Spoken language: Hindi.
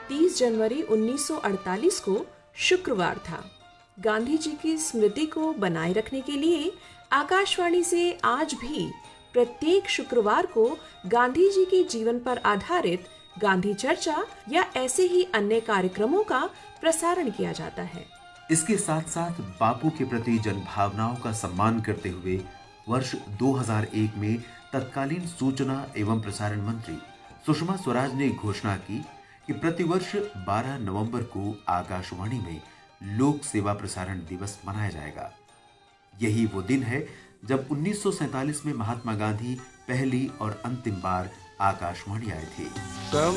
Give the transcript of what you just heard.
30 जनवरी 1948 को शुक्रवार था। गांधी जी की स्मृति को बनाए रखने के लिए आकाशवाणी से आज भी प्रत्येक शुक्रवार को गांधी जी के जीवन पर आधारित गांधी चर्चा या ऐसे ही अन्य कार्यक्रमों का प्रसारण किया जाता है। इसके साथ साथ बापू के प्रति जनभावनाओं का सम्मान करते हुए वर्ष 2001 में तत्कालीन सूचना एवं प्रसारण मंत्री सुषमा स्वराज ने घोषणा की कि प्रतिवर्ष 12 नवंबर को आकाशवाणी में लोक सेवा प्रसारण दिवस मनाया जाएगा। यही वो दिन है जब 1947 में महात्मा गांधी पहली और अंतिम बार आकाशवाणी आए थे।